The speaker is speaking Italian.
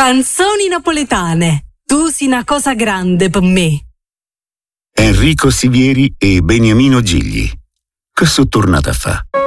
Canzoni napoletane. Tu sei una cosa grande per me. Enrico Sivieri e Beniamino Gigli. Che sono tornati a fa'?